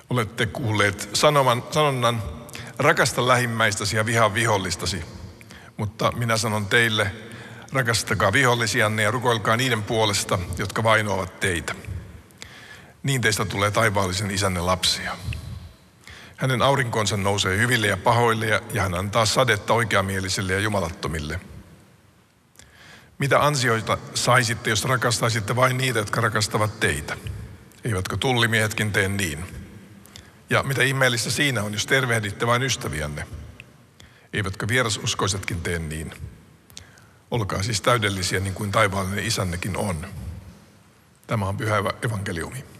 Olette kuulleet sanonnan, rakasta lähimmäistäsi ja vihaa vihollistasi. Mutta minä sanon teille, rakastakaa vihollisianne ja rukoilkaa niiden puolesta, jotka vainoavat teitä. Niin teistä tulee taivaallisen isänne lapsia. Hänen aurinkonsa nousee hyville ja pahoille ja hän antaa sadetta oikeamielisille ja jumalattomille. Mitä ansioita saisitte, jos rakastaisitte vain niitä, jotka rakastavat teitä? Eivätkö tullimiehetkin tee niin? Ja mitä ihmeellistä siinä on, jos tervehditte vain ystäviänne? Eivätkö vierasuskoisetkin tee niin? Olkaa siis täydellisiä niin kuin taivaallinen isännekin on. Tämä on pyhä evankeliumi.